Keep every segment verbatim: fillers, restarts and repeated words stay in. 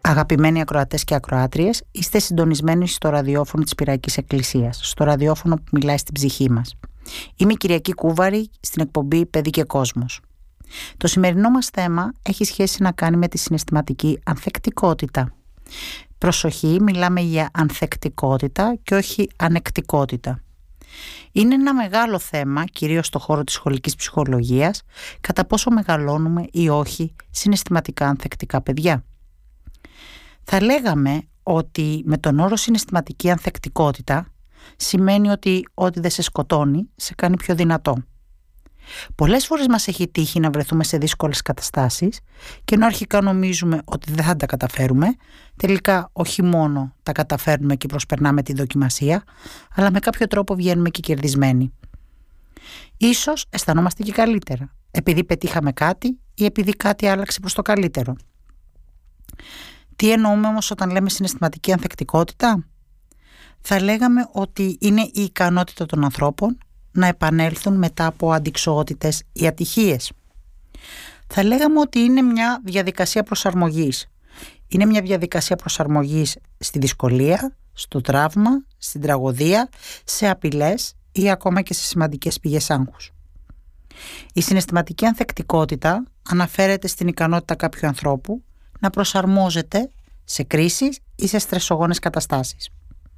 Αγαπημένοι ακροατές και ακροάτριες, είστε συντονισμένοι στο ραδιόφωνο της Πυραϊκής Εκκλησίας, στο ραδιόφωνο που μιλάει στην ψυχή μας. Είμαι η Κυριακή Κούβαρη στην εκπομπή «Παιδί και Κόσμος». Το σημερινό μας θέμα έχει σχέση να κάνει με τη συναισθηματική ανθεκτικότητα. Προσοχή, μιλάμε για ανθεκτικότητα και όχι ανεκτικότητα. Είναι ένα μεγάλο θέμα, κυρίως στο χώρο της σχολικής ψυχολογίας, κατά πόσο μεγαλώνουμε ή όχι συναισθηματικά ανθεκτικά παιδιά. Θα λέγαμε ότι με τον όρο συναισθηματική ανθεκτικότητα σημαίνει ότι ό,τι δεν σε σκοτώνει σε κάνει πιο δυνατό. Πολλές φορές μας έχει τύχει να βρεθούμε σε δύσκολες καταστάσεις και ενώ αρχικά νομίζουμε ότι δεν θα τα καταφέρουμε, τελικά όχι μόνο τα καταφέρνουμε και προσπερνάμε τη δοκιμασία, αλλά με κάποιο τρόπο βγαίνουμε και κερδισμένοι. Ίσως αισθανόμαστε και καλύτερα, επειδή πετύχαμε κάτι ή επειδή κάτι άλλαξε προς το καλύτερο. Τι εννοούμε όμως όταν λέμε συναισθηματική ανθεκτικότητα? Θα λέγαμε ότι είναι η ικανότητα των ανθρώπων να επανέλθουν μετά από αντιξοότητες ή ατυχίες. Θα λέγαμε ότι είναι μια διαδικασία προσαρμογής. Είναι μια διαδικασία προσαρμογής στη δυσκολία, στο τραύμα, στην τραγωδία, σε απειλές ή ακόμα και σε σημαντικές πηγές άγχους. Η συναισθηματική ανθεκτικότητα αναφέρεται στην ικανότητα κάποιου ανθρώπου να προσαρμόζεται σε κρίσεις ή σε στρεσογόνες καταστάσεις.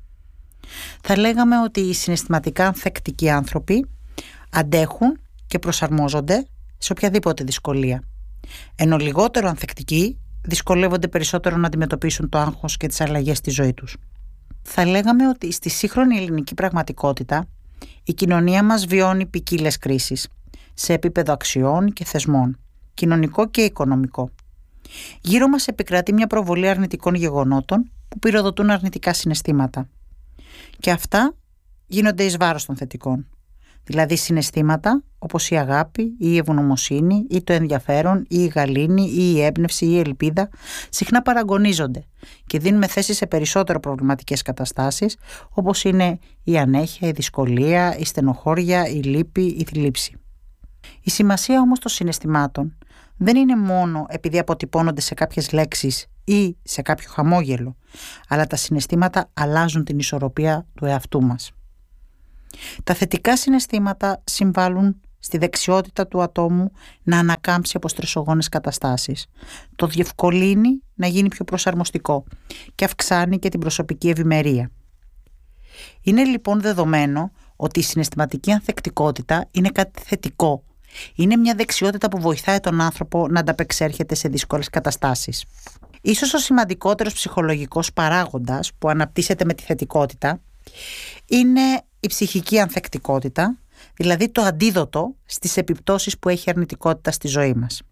Θα λέγαμε ότι οι συναισθηματικά ανθεκτικοί άνθρωποι αντέχουν και προσαρμόζονται σε οποιαδήποτε δυσκολία, ενώ λιγότερο ανθεκτικοί δυσκολεύονται περισσότερο να αντιμετωπίσουν το άγχος και τις αλλαγές στη ζωή τους. Θα λέγαμε ότι στη σύγχρονη ελληνική πραγματικότητα η κοινωνία μας βιώνει ποικίλες κρίσεις σε επίπεδο αξιών και θεσμών, κοινωνικό και οικονομικό. Γύρω μας επικρατεί μια προβολή αρνητικών γεγονότων που πυροδοτούν αρνητικά συναισθήματα. Και αυτά γίνονται εις βάρος των θετικών. Δηλαδή συναισθήματα όπως η αγάπη ή η ευγνωμοσύνη ή το ενδιαφέρον ή η γαλήνη ή η έμπνευση ή η ελπίδα συχνά παραγωνίζονται και δίνουμε θέση σε περισσότερο προβληματικές καταστάσεις όπως είναι η ανέχεια, η δυσκολία, η στενοχώρια, η λύπη, η θλίψη. Η σημασία όμως των συναισθημάτων δεν είναι μόνο επειδή αποτυπώνονται σε κάποιες λέξεις ή σε κάποιο χαμόγελο, αλλά τα συναισθήματα αλλάζουν την ισορροπία του εαυτού μας. Τα θετικά συναισθήματα συμβάλλουν στη δεξιότητα του ατόμου να ανακάμψει από στρεσογόνες καταστάσεις. Το διευκολύνει να γίνει πιο προσαρμοστικό και αυξάνει και την προσωπική ευημερία. Είναι λοιπόν δεδομένο ότι η συναισθηματική ανθεκτικότητα είναι κάτι θετικό. Είναι μια δεξιότητα που βοηθάει τον άνθρωπο να ανταπεξέρχεται σε δύσκολες καταστάσεις. Ίσως ο σημαντικότερος ψυχολογικός παράγοντας που αναπτύσσεται με τη θετικότητα είναι η ψυχική ανθεκτικότητα, δηλαδή το αντίδοτο στις επιπτώσεις που έχει αρνητικότητα στη ζωή μας.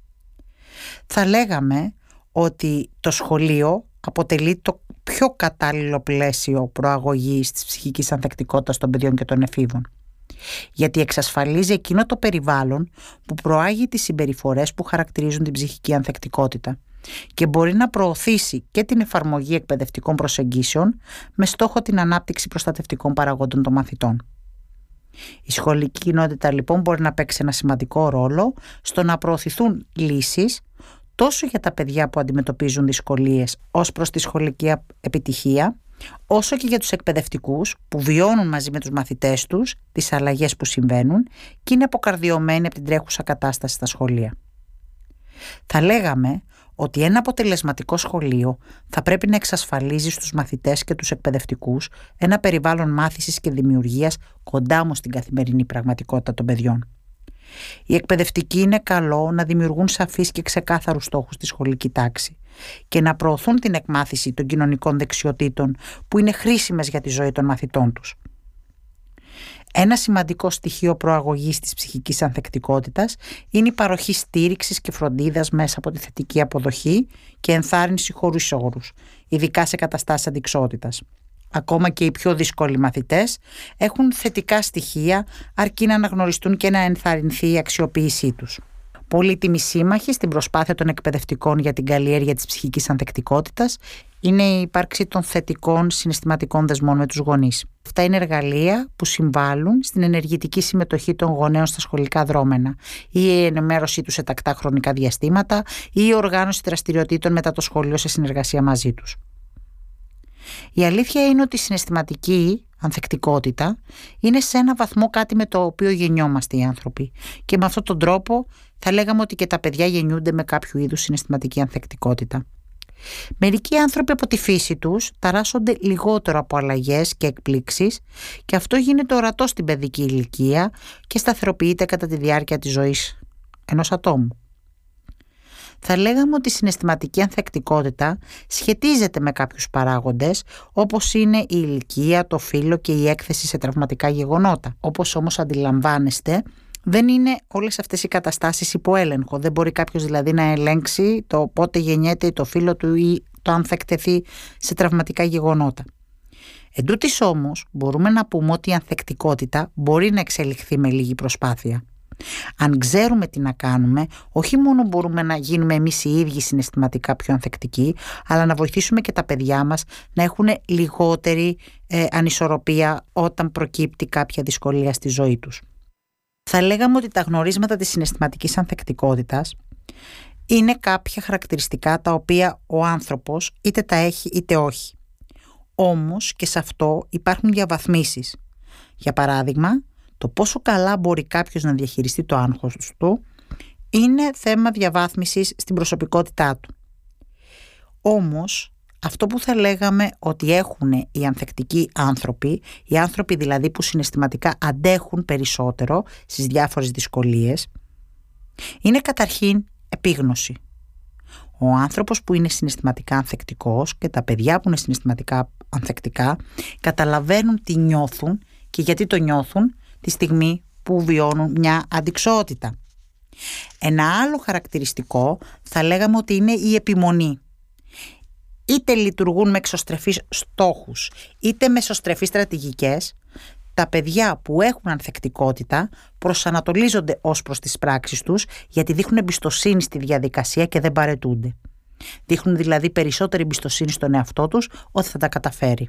Θα λέγαμε ότι το σχολείο αποτελεί το πιο κατάλληλο πλαίσιο προαγωγής της ψυχικής ανθεκτικότητας των παιδιών και των εφήβων, γιατί εξασφαλίζει εκείνο το περιβάλλον που προάγει τις συμπεριφορές που χαρακτηρίζουν την ψυχική ανθεκτικότητα και μπορεί να προωθήσει και την εφαρμογή εκπαιδευτικών προσεγγίσεων με στόχο την ανάπτυξη προστατευτικών παραγόντων των μαθητών. Η σχολική κοινότητα λοιπόν μπορεί να παίξει ένα σημαντικό ρόλο στο να προωθηθούν λύσεις τόσο για τα παιδιά που αντιμετωπίζουν δυσκολίες ως προς τη σχολική επιτυχία, όσο και για τους εκπαιδευτικούς που βιώνουν μαζί με τους μαθητές τους τις αλλαγές που συμβαίνουν και είναι αποκαρδιωμένοι από την τρέχουσα κατάσταση στα σχολεία. Θα λέγαμε ότι ένα αποτελεσματικό σχολείο θα πρέπει να εξασφαλίζει στους μαθητές και τους εκπαιδευτικούς ένα περιβάλλον μάθησης και δημιουργίας κοντά όμως στην καθημερινή πραγματικότητα των παιδιών. Οι εκπαιδευτικοί είναι καλό να δημιουργούν σαφείς και ξεκάθαρους στόχους στη σχολική τάξη και να προωθούν την εκμάθηση των κοινωνικών δεξιοτήτων που είναι χρήσιμες για τη ζωή των μαθητών τους. Ένα σημαντικό στοιχείο προαγωγής της ψυχικής ανθεκτικότητας είναι η παροχή στήριξης και φροντίδας μέσα από τη θετική αποδοχή και ενθάρρυνση χωρίς όρους, ειδικά σε καταστάσεις αντιξότητας. Ακόμα και οι πιο δύσκολοι μαθητές έχουν θετικά στοιχεία αρκεί να αναγνωριστούν και να ενθαρρυνθεί η αξιοποίησή τους. Πολύτιμοι σύμμαχοι στην προσπάθεια των εκπαιδευτικών για την καλλιέργεια της ψυχικής ανθεκτικότητας είναι η ύπαρξη των θετικών συναισθηματικών δεσμών με τους γονείς. Αυτά είναι εργαλεία που συμβάλλουν στην ενεργητική συμμετοχή των γονέων στα σχολικά δρόμενα, ή η ενημέρωσή τους σε τακτά χρονικά διαστήματα, ή η οργάνωση δραστηριοτήτων μετά το σχολείο σε συνεργασία μαζί τους. Η αλήθεια είναι ότι η συναισθηματική ανθεκτικότητα είναι σε ένα βαθμό κάτι με το οποίο γεννιόμαστε οι άνθρωποι, και με αυτόν τον τρόπο θα λέγαμε ότι και τα παιδιά γεννιούνται με κάποιο είδους συναισθηματική ανθεκτικότητα. Μερικοί άνθρωποι από τη φύση τους ταράσσονται λιγότερο από αλλαγές και εκπλήξεις, και αυτό γίνεται ορατό στην παιδική ηλικία και σταθεροποιείται κατά τη διάρκεια της ζωής ενός ατόμου. Θα λέγαμε ότι η συναισθηματική ανθεκτικότητα σχετίζεται με κάποιους παράγοντες, όπως είναι η ηλικία, το φύλο και η έκθεση σε τραυματικά γεγονότα. Όπως όμως αντιλαμβάνεστε, δεν είναι όλες αυτές οι καταστάσεις υπό έλεγχο. Δεν μπορεί κάποιος δηλαδή να ελέγξει το πότε γεννιέται το φύλο του ή το αν θα εκτεθεί σε τραυματικά γεγονότα. Εν τούτοις όμως μπορούμε να πούμε ότι η ανθεκτικότητα μπορεί να εξελιχθεί με λίγη προσπάθεια. Αν ξέρουμε τι να κάνουμε, όχι μόνο μπορούμε να γίνουμε εμείς οι ίδιοι συναισθηματικά πιο ανθεκτικοί, αλλά να βοηθήσουμε και τα παιδιά μας να έχουν λιγότερη ε, ανισορροπία όταν προκύπτει κάποια δυσκολία στη ζωή τους. Θα λέγαμε ότι τα γνωρίσματα της συναισθηματικής ανθεκτικότητας είναι κάποια χαρακτηριστικά τα οποία ο άνθρωπος είτε τα έχει είτε όχι. Όμως και σε αυτό υπάρχουν διαβαθμίσεις. Για παράδειγμα, το πόσο καλά μπορεί κάποιος να διαχειριστεί το άγχος του είναι θέμα διαβάθμισης στην προσωπικότητά του. Όμως, αυτό που θα λέγαμε ότι έχουν οι ανθεκτικοί άνθρωποι, οι άνθρωποι δηλαδή που συναισθηματικά αντέχουν περισσότερο στις διάφορες δυσκολίες, είναι καταρχήν επίγνωση. Ο άνθρωπος που είναι συναισθηματικά ανθεκτικός και τα παιδιά που είναι συναισθηματικά ανθεκτικά καταλαβαίνουν τι νιώθουν και γιατί το νιώθουν τη στιγμή που βιώνουν μια αντιξότητα. Ένα άλλο χαρακτηριστικό θα λέγαμε ότι είναι η επιμονή. Είτε λειτουργούν με εξωστρεφείς στόχους, είτε με εσωστρεφείς στρατηγικές, τα παιδιά που έχουν ανθεκτικότητα προσανατολίζονται ως προς τις πράξεις τους, γιατί δείχνουν εμπιστοσύνη στη διαδικασία και δεν παραιτούνται. Δείχνουν δηλαδή περισσότερη εμπιστοσύνη στον εαυτό τους ότι θα τα καταφέρει.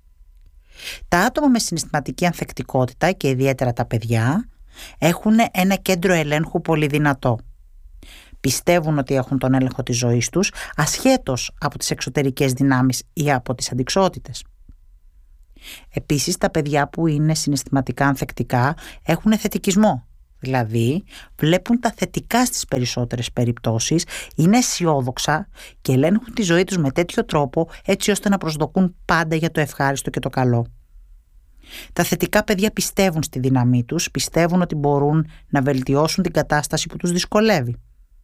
Τα άτομα με συναισθηματική ανθεκτικότητα και ιδιαίτερα τα παιδιά έχουν ένα κέντρο ελέγχου πολύ δυνατό. Πιστεύουν ότι έχουν τον έλεγχο της ζωής τους ασχέτως από τις εξωτερικές δυνάμεις ή από τις αντιξότητες. Επίσης, τα παιδιά που είναι συναισθηματικά ανθεκτικά έχουν θετικισμό, δηλαδή βλέπουν τα θετικά στις περισσότερες περιπτώσεις, είναι αισιόδοξα και ελέγχουν τη ζωή τους με τέτοιο τρόπο έτσι ώστε να προσδοκούν πάντα για το ευχάριστο και το καλό. Τα θετικά παιδιά πιστεύουν στη δύναμή τους, πιστεύουν ότι μπορούν να βελτιώσουν την κατάσταση που τους δυσκολεύει.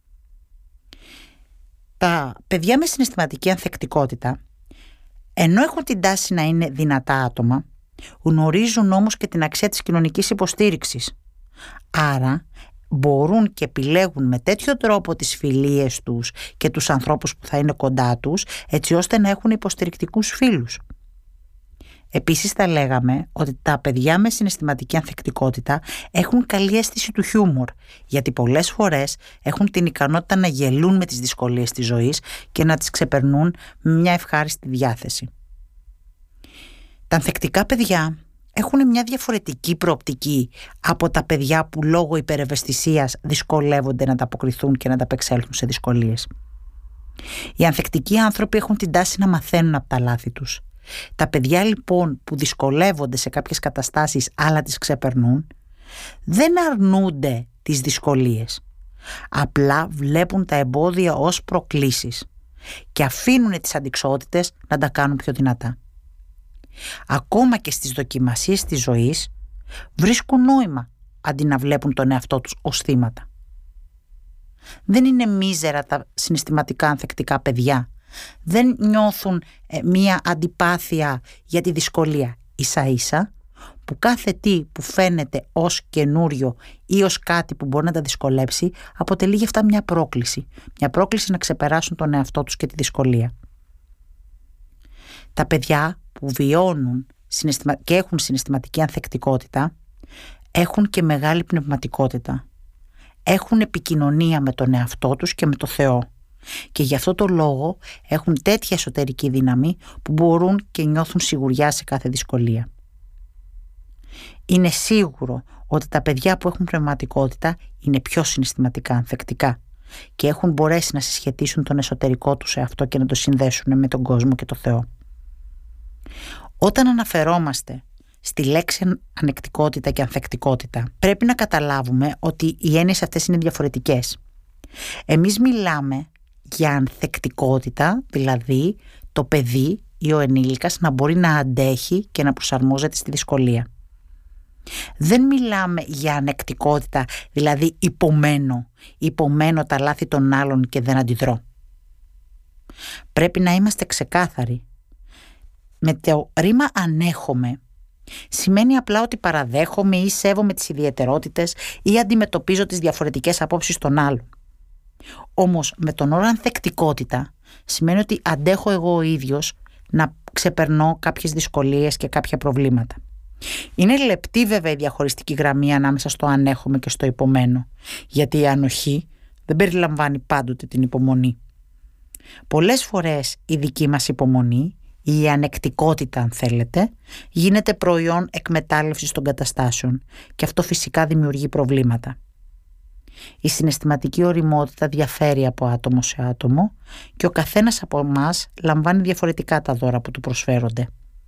Τα παιδιά με συναισθηματική ανθεκτικότητα, ενώ έχουν την τάση να είναι δυνατά άτομα, γνωρίζουν όμως και την αξία της κοινωνικής υποστήριξης. Άρα μπορούν και επιλέγουν με τέτοιο τρόπο τις φιλίες τους και τους ανθρώπους που θα είναι κοντά τους, έτσι ώστε να έχουν υποστηρικτικούς φίλους. Επίσης θα λέγαμε ότι τα παιδιά με συναισθηματική ανθεκτικότητα έχουν καλή αίσθηση του χιούμορ, γιατί πολλές φορές έχουν την ικανότητα να γελούν με τις δυσκολίες της ζωής και να τις ξεπερνούν με μια ευχάριστη διάθεση. Τα ανθεκτικά παιδιά έχουν μια διαφορετική προοπτική από τα παιδιά που λόγω υπερευαισθησίας δυσκολεύονται να ανταποκριθούν και να ανταπεξέλθουν σε δυσκολίες. Οι ανθεκτικοί άνθρωποι έχουν την τάση να μαθαίνουν από τα λάθη τους. Τα παιδιά λοιπόν που δυσκολεύονται σε κάποιες καταστάσεις αλλά τις ξεπερνούν, δεν αρνούνται τις δυσκολίες. Απλά βλέπουν τα εμπόδια ως προκλήσεις και αφήνουν τις αντιξότητες να τα κάνουν πιο δυνατά. Ακόμα και στις δοκιμασίες της ζωής βρίσκουν νόημα αντί να βλέπουν τον εαυτό τους ως θύματα. Δεν είναι μίζερα τα συναισθηματικά ανθεκτικά παιδιά. Δεν νιώθουν ε, μία αντιπάθεια για τη δυσκολία. Ίσα ίσα που κάθε τι που φαίνεται ως καινούριο ή ως κάτι που μπορεί να τα δυσκολέψει αποτελεί γι' αυτά μια πρόκληση. Μια πρόκληση να ξεπεράσουν τον εαυτό τους και τη δυσκολία. Τα παιδιά που βιώνουν και έχουν συναισθηματική ανθεκτικότητα έχουν και μεγάλη πνευματικότητα. έχουν επικοινωνία με τον εαυτό τους και με το Θεό. Και γι' αυτό το λόγο έχουν τέτοια εσωτερική δύναμη που μπορούν και νιώθουν σιγουριά σε κάθε δυσκολία. Είναι σίγουρο ότι τα παιδιά που έχουν πνευματικότητα είναι πιο συναισθηματικά ανθεκτικά και έχουν μπορέσει να συσχετίσουν τον εσωτερικό τους εαυτό και να το συνδέσουν με τον κόσμο και το Θεό. Όταν αναφερόμαστε στη λέξη ανεκτικότητα και ανθεκτικότητα, πρέπει να καταλάβουμε ότι οι έννοιες αυτές είναι διαφορετικές. Εμείς μιλάμε για ανθεκτικότητα, δηλαδή το παιδί ή ο ενήλικας να μπορεί να αντέχει και να προσαρμόζεται στη δυσκολία. Δεν μιλάμε για ανεκτικότητα, δηλαδή υπομένω, υπομένω τα λάθη των άλλων και δεν αντιδρώ. Πρέπει να είμαστε ξεκάθαροι. Με το ρήμα ανέχομαι σημαίνει απλά ότι παραδέχομαι ή σέβομαι τις ιδιαιτερότητες ή αντιμετωπίζω τις διαφορετικές απόψεις των άλλων. Όμως με τον όρο ανθεκτικότητα σημαίνει ότι αντέχω εγώ ο ίδιος να ξεπερνώ κάποιες δυσκολίες και κάποια προβλήματα. Είναι λεπτή βέβαια η διαχωριστική γραμμή ανάμεσα στο ανέχομαι και στο υπομένω, γιατί η ανοχή δεν περιλαμβάνει πάντοτε την υπομονή. Πολλές φορές η δική μας υπομονή ή η ανεκτικότητα, αν θέλετε, γίνεται προϊόν εκμετάλλευσης των καταστάσεων και αυτό φυσικά δημιουργεί προβλήματα. Η συναισθηματική ωριμότητα διαφέρει από άτομο σε άτομο και ο καθένας από εμάς λαμβάνει διαφορετικά τα δώρα που του προσφέρονται.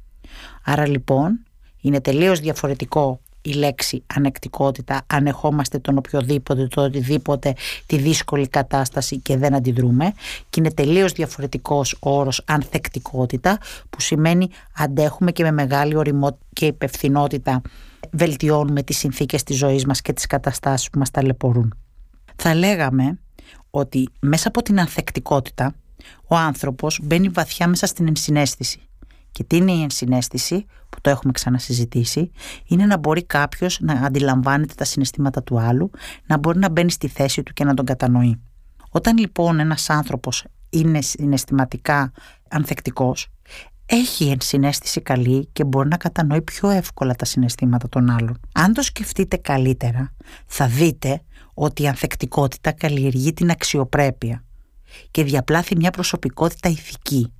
Άρα λοιπόν είναι τελείως διαφορετικό η λέξη ανεκτικότητα, ανεχόμαστε τον οποιοδήποτε, το οτιδήποτε, τη δύσκολη κατάσταση και δεν αντιδρούμε, και είναι τελείως διαφορετικός ο όρος ανθεκτικότητα που σημαίνει αντέχουμε και με μεγάλη ωριμότητα και υπευθυνότητα βελτιώνουμε τις συνθήκες της ζωής μας και τις καταστάσεις που μας ταλαιπωρούν. Θα λέγαμε ότι μέσα από την ανθεκτικότητα ο άνθρωπος μπαίνει βαθιά μέσα στην ενσυναίσθηση. Και τι είναι η ενσυναίσθηση, που το έχουμε ξανασυζητήσει? Είναι να μπορεί κάποιος να αντιλαμβάνεται τα συναισθήματα του άλλου, να μπορεί να μπαίνει στη θέση του και να τον κατανοεί. Όταν λοιπόν ένας άνθρωπος είναι συναισθηματικά ανθεκτικός, έχει ενσυναίσθηση καλή και μπορεί να κατανοεί πιο εύκολα τα συναισθήματα των άλλων. Αν το σκεφτείτε καλύτερα, θα δείτε ότι η ανθεκτικότητα καλλιεργεί την αξιοπρέπεια και διαπλάθει μια προσωπικότητα ηθική.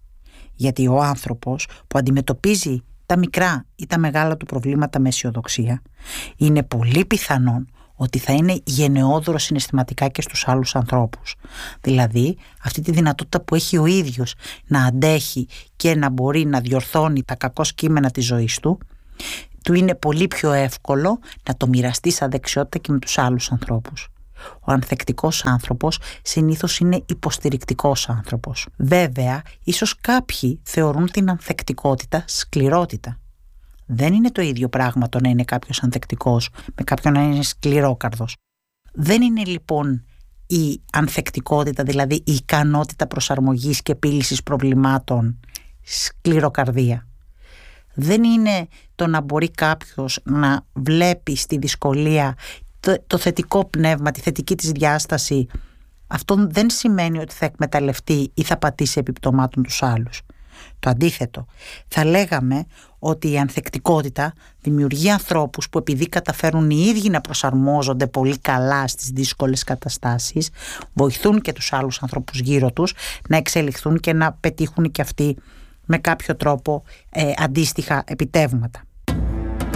Γιατί ο άνθρωπος που αντιμετωπίζει τα μικρά ή τα μεγάλα του προβλήματα με αισιοδοξία, είναι πολύ πιθανόν ότι θα είναι γενναιόδωρο συναισθηματικά και στους άλλους ανθρώπους. Δηλαδή αυτή τη δυνατότητα που έχει ο ίδιος να αντέχει και να μπορεί να διορθώνει τα κακό κείμενα της ζωής του, του είναι πολύ πιο εύκολο να το μοιραστεί σαν δεξιότητα και με τους άλλους ανθρώπους. Ο ανθεκτικός άνθρωπος συνήθως είναι υποστηρικτικός άνθρωπος. Βέβαια, ίσως κάποιοι θεωρούν την ανθεκτικότητα σκληρότητα. Δεν είναι το ίδιο πράγμα το να είναι κάποιος ανθεκτικός με κάποιον να είναι σκληρόκαρδος. Δεν είναι λοιπόν η ανθεκτικότητα, δηλαδή η ικανότητα προσαρμογής και επίλυσης προβλημάτων, σκληροκαρδία. Δεν είναι το να μπορεί κάποιος να βλέπει στη δυσκολία το, το θετικό πνεύμα, τη θετική της διάσταση. Αυτό δεν σημαίνει ότι θα εκμεταλλευτεί ή θα πατήσει επιπτωμάτων τους άλλους. Το αντίθετο. Θα λέγαμε ότι η ανθεκτικότητα δημιουργεί ανθρώπους που επειδή καταφέρουν οι ίδιοι να προσαρμόζονται πολύ καλά στις δύσκολες καταστάσεις, βοηθούν και τους άλλους ανθρώπους γύρω τους να εξελιχθούν και να πετύχουν και αυτοί με κάποιο τρόπο ε, αντίστοιχα επιτεύγματα.